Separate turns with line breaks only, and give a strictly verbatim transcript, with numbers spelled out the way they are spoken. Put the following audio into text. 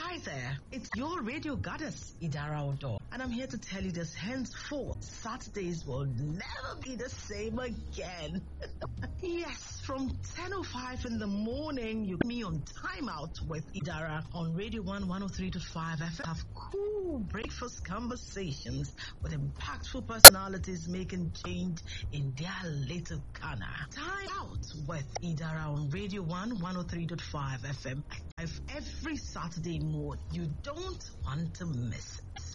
Hi there, it's your radio goddess, Idara Odo, and I'm here to tell you this henceforth, Saturdays will never be the same again. Yes, from ten oh five in the morning, you get me on Time Out with Idara on Radio one one oh three point five F M. Have cool breakfast conversations with impactful personalities making change in their little corner. Time Out with Idara on Radio one one oh three point five F M. Every Saturday morning. You don't want to miss it.